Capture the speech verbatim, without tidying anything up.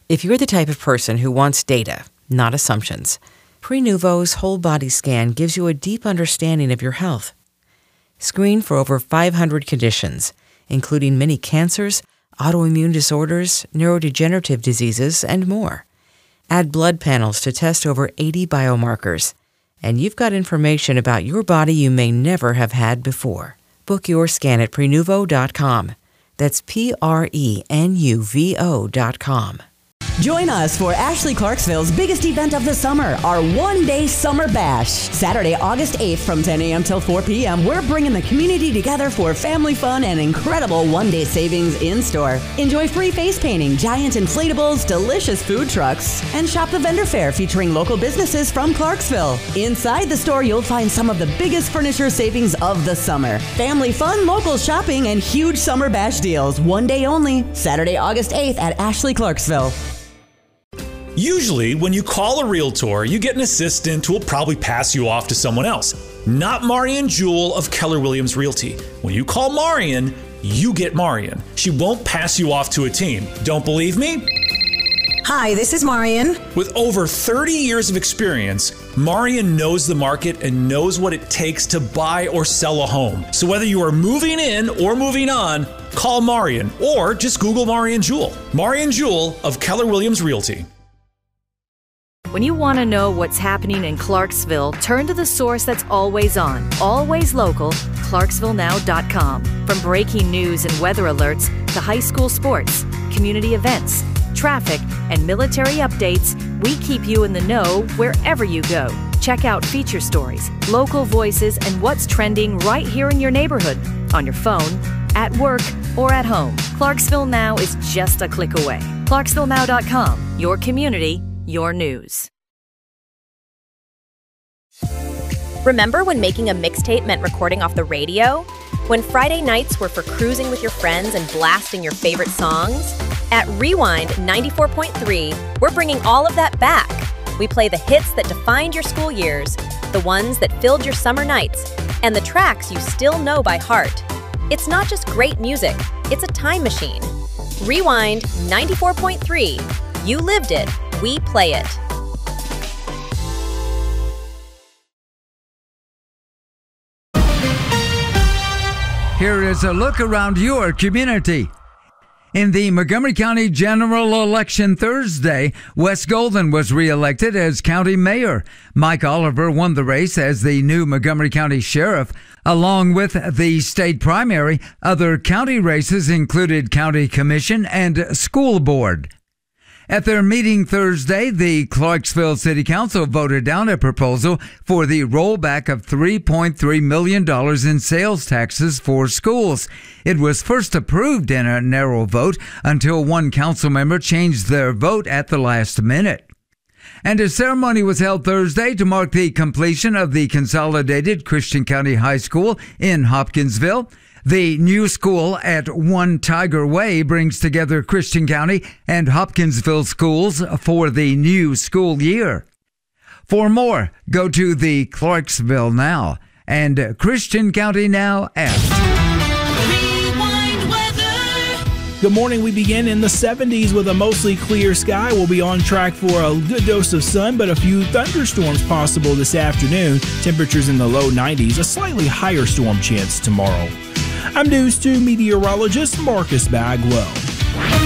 If you're the type of person who wants data, not assumptions, Prenuvo's whole body scan gives you a deep understanding of your health. Screen for over five hundred conditions, including many cancers, autoimmune disorders, neurodegenerative diseases, and more. Add blood panels to test over eighty biomarkers, and you've got information about your body you may never have had before. Book your scan at Prenuvo dot com. That's P R E N U V O dot com. Join us for Ashley Clarksville's biggest event of the summer, our one-day Summer Bash. Saturday, August eighth from ten a.m. till four p.m., we're bringing the community together for family fun and incredible one-day savings in-store. Enjoy free face painting, giant inflatables, delicious food trucks, and shop the vendor fair featuring local businesses from Clarksville. Inside the store, you'll find some of the biggest furniture savings of the summer. Family fun, local shopping, and huge Summer Bash deals. One day only, Saturday, August eighth at Ashley Clarksville. Usually, when you call a realtor, you get an assistant who will probably pass you off to someone else. Not Marian Jewell of Keller Williams Realty. When you call Marian, you get Marian. She won't pass you off to a team. Don't believe me? Hi, this is Marian. With over thirty years of experience, Marian knows the market and knows what it takes to buy or sell a home. So whether you are moving in or moving on, call Marian or just Google Marian Jewell. Marian Jewell of Keller Williams Realty. When you want to know what's happening in Clarksville, turn to the source that's always on, always local, Clarksville Now dot com. From breaking news and weather alerts to high school sports, community events, traffic, and military updates, we keep you in the know wherever you go. Check out feature stories, local voices, and what's trending right here in your neighborhood, on your phone, at work, or at home. Clarksville Now is just a click away. Clarksville Now dot com, your community, your news. Remember when making a mixtape meant recording off the radio? When Friday nights were for cruising with your friends and blasting your favorite songs? At Rewind ninety-four point three, we're bringing all of that back. We play the hits that defined your school years, the ones that filled your summer nights, and the tracks you still know by heart. It's not just great music, it's a time machine. Rewind ninety-four point three. You lived it. We play it. Here is a look around your community. In the Montgomery County general election Thursday, Wes Golden was reelected as county mayor. Mike Oliver won the race as the new Montgomery County sheriff. Along with the state primary, other county races included county commission and school board. At their meeting Thursday, the Clarksville City Council voted down a proposal for the rollback of three point three million dollars in sales taxes for schools. It was first approved in a narrow vote until one council member changed their vote at the last minute. And a ceremony was held Thursday to mark the completion of the Consolidated Christian County High School in Hopkinsville. The new school at One Tiger Way brings together Christian County and Hopkinsville schools for the new school year. For more, go to the Clarksville Now and Christian County Now app. Good morning. We begin in the seventies with a mostly clear sky. We'll be on track for a good dose of sun, but a few thunderstorms possible this afternoon. Temperatures in the low nineties, a slightly higher storm chance tomorrow. I'm News two meteorologist Marcus Bagwell.